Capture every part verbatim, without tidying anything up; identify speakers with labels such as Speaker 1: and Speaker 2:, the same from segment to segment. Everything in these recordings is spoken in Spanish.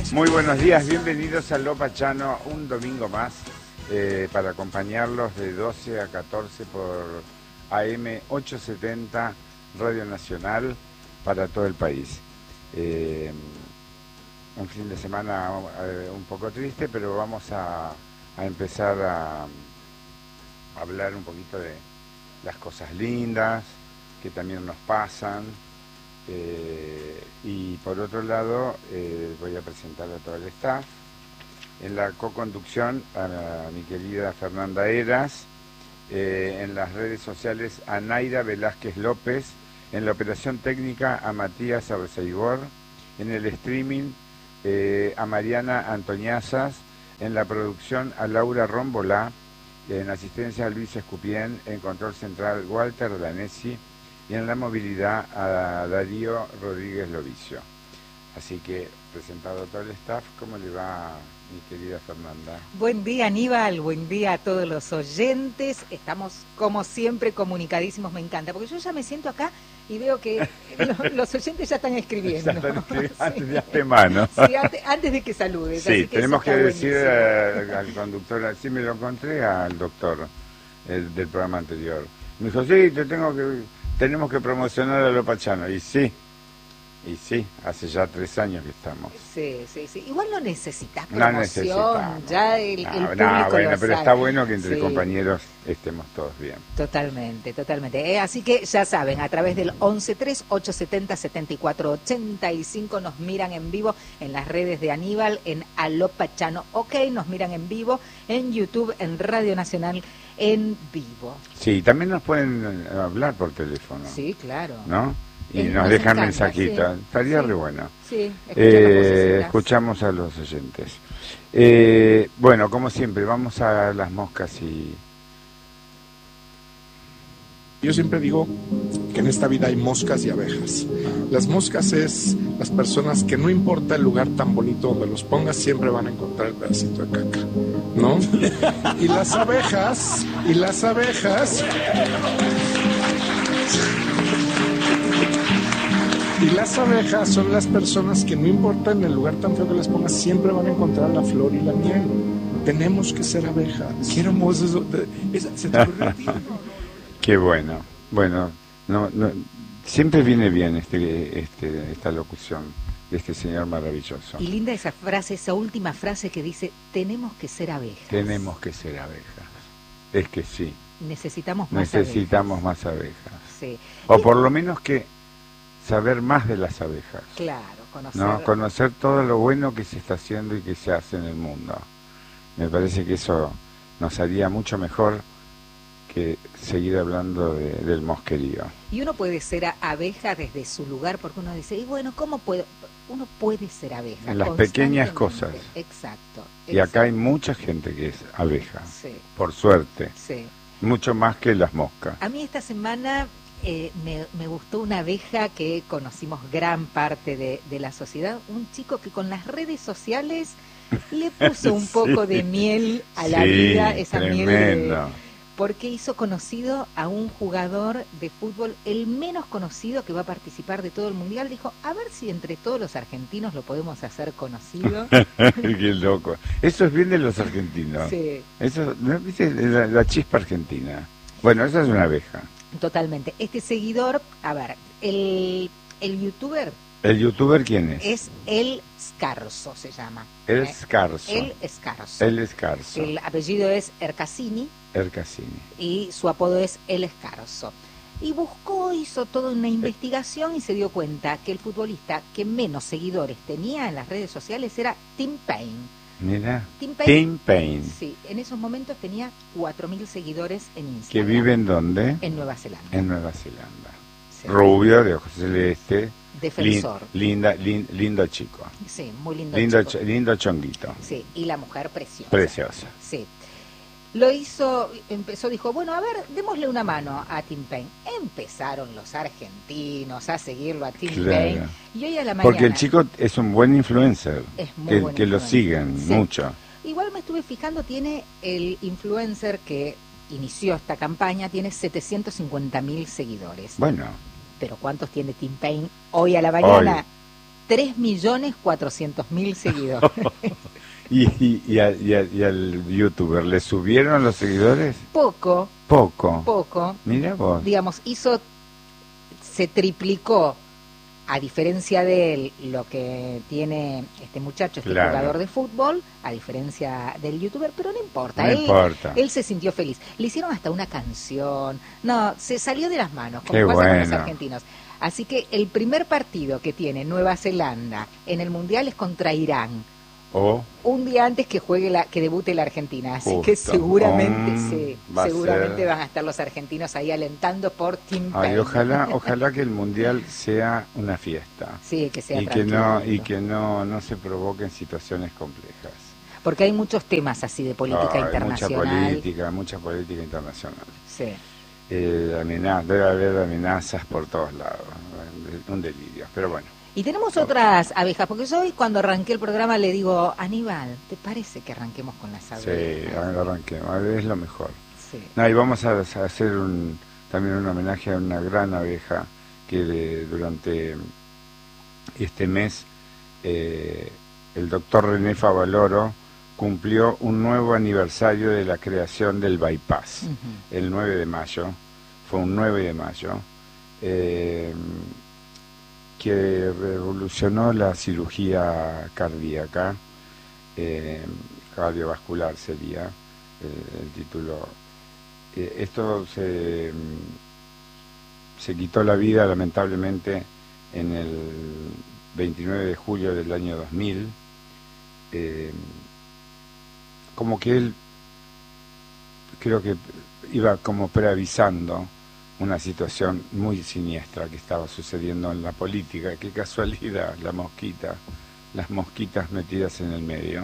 Speaker 1: Muy buenos días, bienvenidos a Lo Pachano, un domingo más, eh, para acompañarlos de doce a catorce por A M ochocientos setenta, Radio Nacional, para todo el país. Eh, un fin de semana eh, un poco triste, pero vamos a, a empezar a, a hablar un poquito de las cosas lindas que también nos pasan. Eh, y por otro lado, eh, voy a presentar a todo el staff. En la co-conducción a, la, a mi querida Fernanda Heras, eh, en las redes sociales a Naira Velázquez López, en la operación técnica a Matías Arceibor, en el streaming eh, a Mariana Antoñazas, en la producción a Laura Rombolá, en asistencia a Luis Escupien, en control central Walter Danesi, y en la movilidad a Darío Rodríguez Lovicio. Así que, presentado todo el staff, ¿cómo le va, mi querida Fernanda?
Speaker 2: Buen día, Aníbal, buen día a todos los oyentes. Estamos, como siempre, comunicadísimos, me encanta, porque yo ya me siento acá y veo que lo, los oyentes ya están escribiendo.
Speaker 1: Ya están escribiendo,
Speaker 2: sí.
Speaker 1: antes de antemano.
Speaker 2: Sí, antes, antes de que saludes.
Speaker 1: Sí,
Speaker 2: así que
Speaker 1: tenemos que decir
Speaker 2: buenísimo.
Speaker 1: al conductor, así me lo encontré al doctor el, del programa anterior. Me dijo, sí, te tengo que... tenemos que promocionar a Lo Pachano, y sí, y sí, hace ya tres años que estamos.
Speaker 2: Sí, sí, sí, igual no necesitas
Speaker 1: No
Speaker 2: promoción,
Speaker 1: necesitamos.
Speaker 2: ya el,
Speaker 1: no,
Speaker 2: el público
Speaker 1: no, bueno,
Speaker 2: lo
Speaker 1: pero
Speaker 2: sabe.
Speaker 1: está bueno que entre
Speaker 2: sí.
Speaker 1: compañeros estemos todos bien.
Speaker 2: Totalmente, totalmente. Eh, así que ya saben, a través del once tres ocho setenta setenta y cuatro ochenta y cinco nos miran en vivo en las redes de Aníbal, en A Lo Pachano, ok, nos miran en vivo, en YouTube, en Radio Nacional, en vivo.
Speaker 1: Sí, también nos pueden hablar por teléfono.
Speaker 2: Sí, claro.
Speaker 1: ¿No? Y
Speaker 2: Eh,
Speaker 1: nos,
Speaker 2: nos
Speaker 1: dejan
Speaker 2: encanta,
Speaker 1: mensajitos.
Speaker 2: sí,
Speaker 1: Estaría
Speaker 2: sí,
Speaker 1: re bueno.
Speaker 2: Sí,
Speaker 1: eh, escuchamos a los oyentes. Eh, bueno, como siempre, vamos a las moscas y...
Speaker 3: Yo siempre digo que en esta vida hay moscas y abejas. Las moscas es las personas que no importa el lugar tan bonito donde los pongas, siempre van a encontrar el pedacito de caca, ¿no? Y las abejas, y las abejas... Y las abejas son las personas que no importa en el lugar tan feo que les pongas, siempre van a encontrar la flor y la miel. Tenemos que ser abejas.
Speaker 4: Qué hermoso eso. ¿Se te ocurrió a ti?
Speaker 1: Qué bueno. Bueno, no, no, siempre viene bien este, este, esta locución de este señor maravilloso.
Speaker 2: Y linda esa frase, esa última frase que dice, tenemos que ser abejas.
Speaker 1: Tenemos que ser abejas. Es que sí.
Speaker 2: Necesitamos más
Speaker 1: Necesitamos
Speaker 2: abejas.
Speaker 1: más abejas.
Speaker 2: Sí.
Speaker 1: O
Speaker 2: y,
Speaker 1: por lo menos que saber más de las abejas.
Speaker 2: Claro, conocer.
Speaker 1: ¿No? Conocer todo lo bueno que se está haciendo y que se hace en el mundo. Me parece que eso nos haría mucho mejor que seguir hablando de, del mosquerío.
Speaker 2: Y uno puede ser abeja desde su lugar, porque uno dice, y bueno, ¿cómo puedo? Uno puede ser abeja.
Speaker 1: En las pequeñas cosas.
Speaker 2: Exacto.
Speaker 1: Y
Speaker 2: exacto.
Speaker 1: acá hay mucha gente que es abeja.
Speaker 2: Sí.
Speaker 1: Por suerte.
Speaker 2: Sí.
Speaker 1: Mucho más que las moscas.
Speaker 2: A mí esta semana eh, me, me gustó una abeja que conocimos gran parte de, de la sociedad. Un chico que con las redes sociales le puso un poco
Speaker 1: sí.
Speaker 2: de miel a la
Speaker 1: sí,
Speaker 2: vida. Esa
Speaker 1: tremendo.
Speaker 2: miel de... porque hizo conocido a un jugador de fútbol, el menos conocido que va a participar de todo el mundial. Dijo, a ver si entre todos los argentinos lo podemos hacer conocido.
Speaker 1: Qué loco. Eso es bien de los argentinos.
Speaker 2: Sí.
Speaker 1: Eso, ¿no? ¿Viste? La, la chispa argentina. Bueno, esa es una abeja.
Speaker 2: Totalmente. Este seguidor, a ver, el, el youtuber...
Speaker 1: ¿El youtuber quién es?
Speaker 2: Es El Scarso, se llama.
Speaker 1: El
Speaker 2: ¿eh?
Speaker 1: Scarso.
Speaker 2: El Scarso.
Speaker 1: El Scarso.
Speaker 2: El apellido es Ercasini.
Speaker 1: Ercasini.
Speaker 2: Y su apodo es El Scarso. Y buscó, hizo toda una investigación y se dio cuenta que el futbolista que menos seguidores tenía en las redes sociales era Tim Payne.
Speaker 1: Mira,
Speaker 2: Tim Payne.
Speaker 1: Tim Payne.
Speaker 2: Sí, en esos momentos tenía cuatro mil seguidores en Instagram.
Speaker 1: ¿Que vive en dónde?
Speaker 2: En Nueva Zelanda.
Speaker 1: En Nueva Zelanda.
Speaker 2: Sí.
Speaker 1: Rubio, de ojos celeste.
Speaker 2: Defensor.
Speaker 1: Lin, linda, lin, lindo chico.
Speaker 2: Sí, muy lindo,
Speaker 1: lindo
Speaker 2: chico.
Speaker 1: Ch lindo chonguito.
Speaker 2: Sí, y la mujer preciosa.
Speaker 1: Preciosa.
Speaker 2: Sí. Lo hizo, empezó, dijo, bueno, a ver, démosle una mano a Tim Payne. Empezaron los argentinos a seguirlo a Tim
Speaker 1: Claro.
Speaker 2: Payne. Y hoy a la mañana...
Speaker 1: Porque el chico es un buen influencer.
Speaker 2: Es muy
Speaker 1: que,
Speaker 2: buen
Speaker 1: que lo
Speaker 2: influencer.
Speaker 1: siguen
Speaker 2: Sí.
Speaker 1: mucho.
Speaker 2: Igual me estuve fijando, tiene el influencer que inició esta campaña, tiene setecientos cincuenta mil seguidores.
Speaker 1: Bueno.
Speaker 2: Pero ¿cuántos tiene Tim Payne hoy a la mañana? tres millones cuatrocientos mil seguidores.
Speaker 1: ¿Y, y, y, a, y, a, ¿Y al youtuber le subieron los seguidores?
Speaker 2: Poco.
Speaker 1: Poco.
Speaker 2: Poco.
Speaker 1: Mira vos.
Speaker 2: Digamos, hizo, se triplicó, a diferencia de él, lo que tiene este muchacho, este
Speaker 1: Claro.
Speaker 2: jugador de fútbol, a diferencia del youtuber, pero no importa.
Speaker 1: No
Speaker 2: él,
Speaker 1: importa.
Speaker 2: él se sintió feliz. Le hicieron hasta una canción. No, se salió de las manos, como
Speaker 1: Qué
Speaker 2: pasa con los
Speaker 1: bueno.
Speaker 2: argentinos. Así que el primer partido que tiene Nueva Zelanda en el Mundial es contra Irán.
Speaker 1: O
Speaker 2: Un día antes que juegue la, que debute la Argentina, así
Speaker 1: Justo.
Speaker 2: que seguramente
Speaker 1: Mm,
Speaker 2: sí,
Speaker 1: va a
Speaker 2: seguramente
Speaker 1: ser.
Speaker 2: van a estar los argentinos ahí alentando por Team
Speaker 1: ay,
Speaker 2: Payne.
Speaker 1: ojalá, ojalá que el mundial sea una fiesta.
Speaker 2: Sí, que sea
Speaker 1: Y que no,
Speaker 2: tranquilo.
Speaker 1: y que no, no se provoquen situaciones complejas.
Speaker 2: Porque hay muchos temas así de política
Speaker 1: Ay,
Speaker 2: internacional.
Speaker 1: Mucha política, mucha política internacional.
Speaker 2: Sí.
Speaker 1: Eh, amenaz- debe haber amenazas por todos lados. Un delirio, pero bueno.
Speaker 2: Y tenemos otras abejas, porque yo hoy cuando arranqué el programa le digo, Aníbal, ¿te parece que arranquemos con las abejas?
Speaker 1: Sí, arranquemos, es lo mejor.
Speaker 2: Sí.
Speaker 1: No, y vamos a, a hacer un, también un homenaje a una gran abeja que de- durante este mes eh, el doctor René Favaloro cumplió un nuevo aniversario de la creación del bypass,
Speaker 2: Ujú.
Speaker 1: el nueve de mayo, fue un nueve de mayo, eh, que revolucionó la cirugía cardíaca, eh, cardiovascular sería eh, el título. Eh, esto se, se quitó la vida lamentablemente en el veintinueve de julio del año dos mil, eh, como que él creo que iba como preavisando una situación muy siniestra que estaba sucediendo en la política. Qué casualidad, la mosquita, las mosquitas metidas en el medio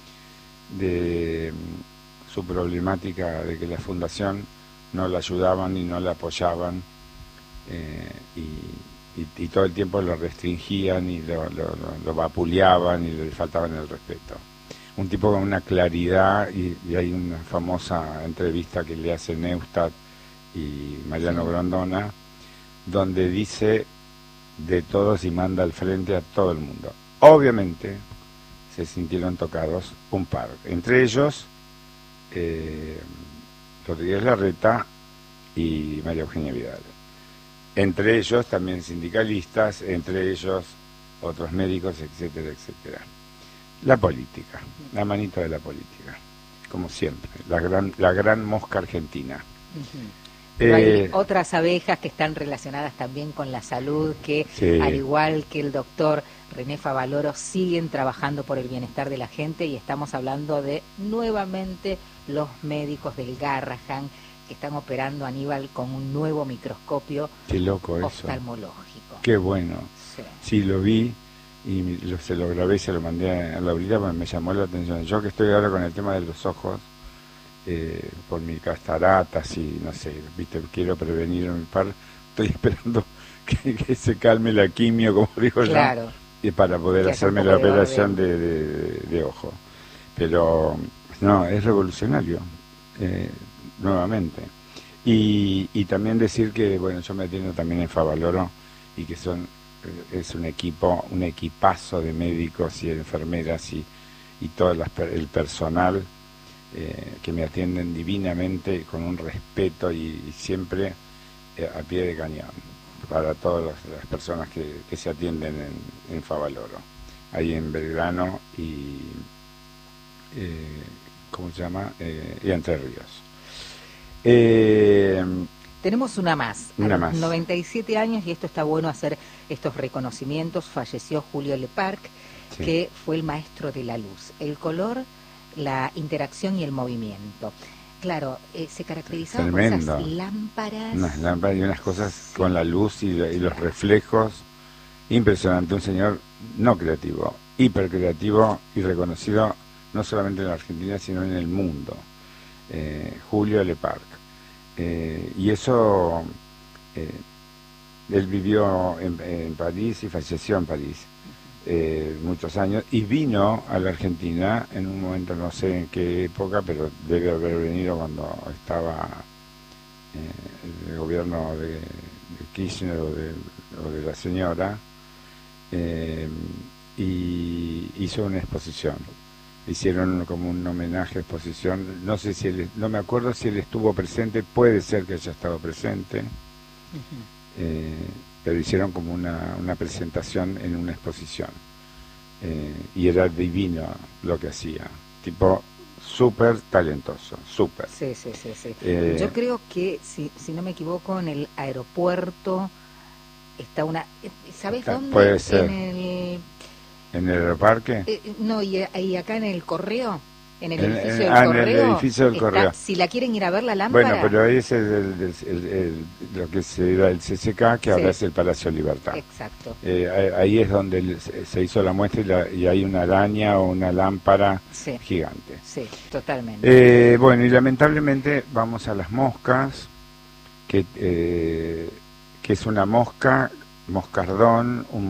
Speaker 1: de mm, su problemática de que la fundación no la ayudaban y no la apoyaban, eh, y, y, y todo el tiempo lo restringían y lo, lo, lo, lo vapuleaban y le faltaban el respeto. Un tipo con una claridad, y, y hay una famosa entrevista que le hace Neustadt y Mariano
Speaker 2: Sí.
Speaker 1: Grondona, donde dice de todos y manda al frente a todo el mundo. Obviamente se sintieron tocados un par, entre ellos eh, Rodríguez Larreta y María Eugenia Vidal. Entre ellos también sindicalistas, entre ellos otros médicos, etcétera, etcétera. La política, la manita de la política, como siempre, la gran, la gran mosca argentina.
Speaker 2: Ujú. Pero hay
Speaker 1: Eh,
Speaker 2: otras abejas que están relacionadas también con la salud, que
Speaker 1: Sí.
Speaker 2: al igual que el doctor René Favaloro siguen trabajando por el bienestar de la gente, y estamos hablando de nuevamente los médicos del Garrahan que están operando a Aníbal con un nuevo microscopio
Speaker 1: Qué loco eso.
Speaker 2: oftalmológico.
Speaker 1: Qué bueno.
Speaker 2: Sí.
Speaker 1: Sí, lo vi y lo, se lo grabé y se lo mandé a Laurita, porque me llamó la atención. Yo que estoy ahora con el tema de los ojos, eh, por mis cataratas y no sé, viste, quiero prevenir un par, estoy esperando que, que se calme la quimio, como digo
Speaker 2: Claro.
Speaker 1: yo, y para poder
Speaker 2: Que hace un
Speaker 1: hacerme
Speaker 2: poco
Speaker 1: la
Speaker 2: de
Speaker 1: operación
Speaker 2: orden.
Speaker 1: de, de, de ojo. Pero no, es revolucionario, eh, nuevamente. Y, y también decir que, bueno, yo me atiendo también en Favaloro y que son eh, es un equipo, un equipazo de médicos y enfermeras y, y todo las per- el personal eh, que me atienden divinamente, con un respeto y, y siempre eh, a pie de cañón para todas las, las personas que, que se atienden en, en Favaloro, ahí en Belgrano y eh, ¿cómo se llama? Eh, y Entre Ríos. Eh,
Speaker 2: Tenemos una más,
Speaker 1: Una
Speaker 2: a los
Speaker 1: más.
Speaker 2: noventa y siete años, y esto está bueno hacer estos reconocimientos. Falleció Julio Leparc,
Speaker 1: Sí.
Speaker 2: que fue el maestro de la luz, el color, la interacción y el movimiento. Claro, eh, se caracterizaba
Speaker 1: Tremendo.
Speaker 2: por esas lámparas.
Speaker 1: unas lámparas y unas cosas
Speaker 2: Sí.
Speaker 1: con la luz y, y los reflejos. Impresionante, un señor no creativo, hiper creativo y reconocido no solamente en la Argentina, sino en el mundo. Eh, Julio Leparc. Eh, y eso, eh, él vivió en, en París y falleció en París eh, muchos años, y vino a la Argentina en un momento, no sé en qué época, pero debe haber venido cuando estaba eh, el gobierno de, de Kirchner o de, o de la señora, eh, y hizo una exposición. Hicieron como un homenaje, exposición. No sé si él, no me acuerdo si él estuvo presente, puede ser que haya estado presente, uh-huh. eh, pero hicieron como una, una presentación en una exposición. Eh, y era divino lo que hacía, tipo súper talentoso, súper.
Speaker 2: Sí, sí, sí, sí.
Speaker 1: Eh,
Speaker 2: Yo creo que, si, si no me equivoco, en el aeropuerto está una... ¿Sabes dónde?
Speaker 1: Puede ser.
Speaker 2: En el...
Speaker 1: ¿En el aeroparque?
Speaker 2: Eh, no, y, y acá en el correo, en el
Speaker 1: en,
Speaker 2: edificio
Speaker 1: en,
Speaker 2: del
Speaker 1: ah,
Speaker 2: correo.
Speaker 1: En el edificio del
Speaker 2: está,
Speaker 1: correo.
Speaker 2: Si la quieren ir a ver la lámpara.
Speaker 1: Bueno, pero ahí es el, el, el, el, lo que se era el C C K, que sí. Ahora es el Palacio Libertad.
Speaker 2: Exacto.
Speaker 1: Eh, ahí es donde se hizo la muestra y, la, y hay una araña o una lámpara
Speaker 2: sí.
Speaker 1: gigante.
Speaker 2: Sí, totalmente.
Speaker 1: Eh, bueno, y lamentablemente vamos a las moscas, que, eh, que es una mosca, moscardón, un